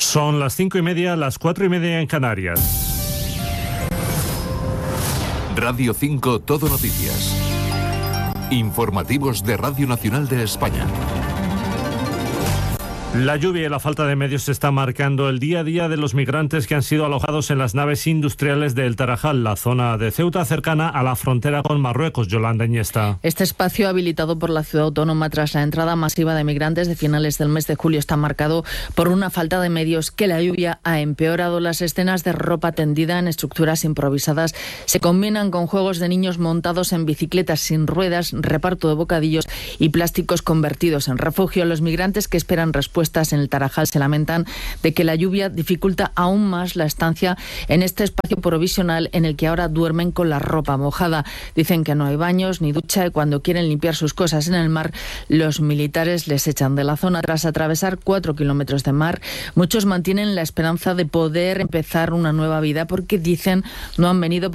Son las 5:30, las 4:30 en Canarias. Radio 5 Todo Noticias. Informativos de Radio Nacional de España. La lluvia y la falta de medios está marcando el día a día de los migrantes que han sido alojados en las naves industriales de El Tarajal, la zona de Ceuta cercana a la frontera con Marruecos. Yolanda Iniesta. Este espacio habilitado por la ciudad autónoma tras la entrada masiva de migrantes de finales del mes de julio está marcado por una falta de medios que la lluvia ha empeorado. Las escenas de ropa tendida en estructuras improvisadas se combinan con juegos de niños montados en bicicletas sin ruedas, reparto de bocadillos y plásticos convertidos en refugio. Los migrantes que esperan respuestas en El Tarajal se lamentan de que la lluvia dificulta aún más la estancia en este espacio provisional en el que ahora duermen con la ropa mojada. Dicen que no hay baños ni ducha y cuando quieren limpiar sus cosas en el mar, los militares les echan de la zona. Tras atravesar 4 kilómetros de mar, muchos mantienen la esperanza de poder empezar una nueva vida porque dicen no han venido